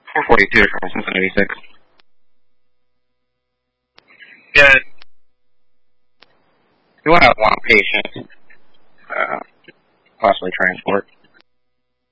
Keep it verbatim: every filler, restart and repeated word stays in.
four forty-two from Cincinnati six. Yeah. We want to have one patient, uh, possibly transport.